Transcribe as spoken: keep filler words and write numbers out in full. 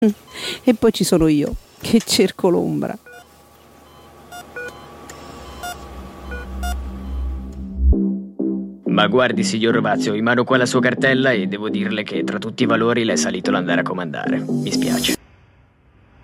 E poi ci sono io, che cerco l'ombra. Ma guardi, signor Rovazio, ho in mano qua la sua cartella e devo dirle che tra tutti i valori le è salito l'andare a comandare. Mi spiace.